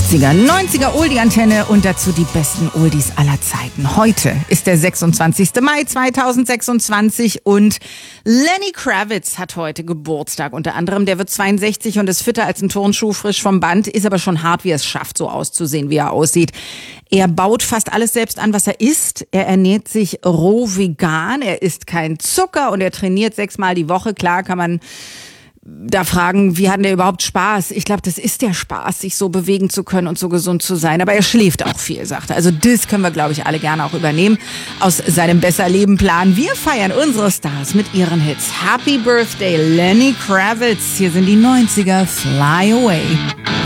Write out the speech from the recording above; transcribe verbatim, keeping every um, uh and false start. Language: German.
achtziger, neunziger Oldie-Antenne und dazu die besten Oldies aller Zeiten. Heute ist der sechsundzwanzigster Mai zweitausendsechsundzwanzig und Lenny Kravitz hat heute Geburtstag. Unter anderem, der wird zweiundsechzig und ist fitter als ein Turnschuh, frisch vom Band, ist aber schon hart, wie er es schafft, so auszusehen, wie er aussieht. Er baut fast alles selbst an, was er isst. Er ernährt sich roh vegan, er isst kein Zucker und er trainiert sechsmal die Woche. Klar kann man da fragen, wie hat der überhaupt Spaß? Ich glaube, das ist der Spaß, sich so bewegen zu können und so gesund zu sein. Aber er schläft auch viel, sagt er. Also das können wir, glaube ich, alle gerne auch übernehmen aus seinem Besser-Leben-Plan. Wir feiern unsere Stars mit ihren Hits. Happy Birthday, Lenny Kravitz. Hier sind die neunziger. Fly Away.